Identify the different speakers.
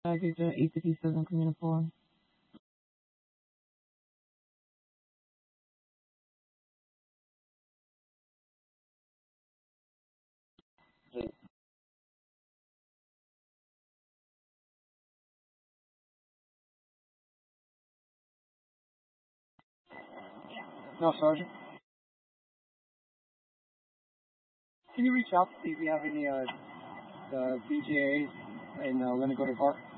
Speaker 1: Package at 857 Community 4.
Speaker 2: No, Sergeant. Can you reach out to see if you have any BJAs in Leonard Park?